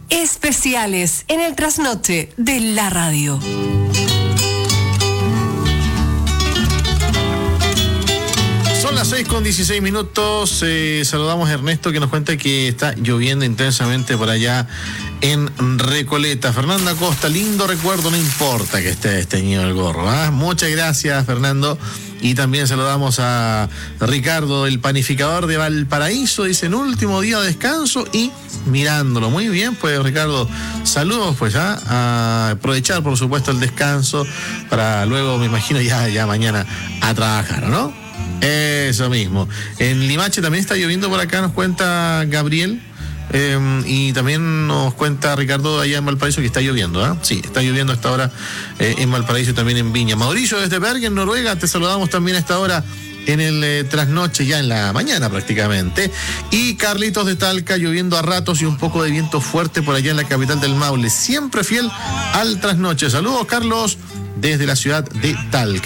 Especiales en el trasnoche de la radio. Son las 6:16. Saludamos a Ernesto, que nos cuenta que está lloviendo intensamente por allá en Recoleta. Fernanda Costa, lindo recuerdo, no importa que esté desteñido el gorro. Muchas gracias, Fernando. Y también saludamos a Ricardo, el panificador de Valparaíso. Dice, en último día de descanso y mirándolo. Muy bien, pues, Ricardo, saludos, pues, a aprovechar, por supuesto, el descanso para luego, me imagino, ya mañana a trabajar, ¿no? Eso mismo. En Limache también está lloviendo por acá, nos cuenta Gabriel. Y también nos cuenta Ricardo allá en Valparaíso que está lloviendo, Sí, está lloviendo a esta hora en Valparaíso y también en Viña. Mauricio desde Bergen, Noruega, te saludamos también a esta hora en el trasnoche, ya en la mañana prácticamente. Y Carlitos de Talca, lloviendo a ratos y un poco de viento fuerte por allá en la capital del Maule, siempre fiel al trasnoche. Saludos, Carlos, desde la ciudad de Talca.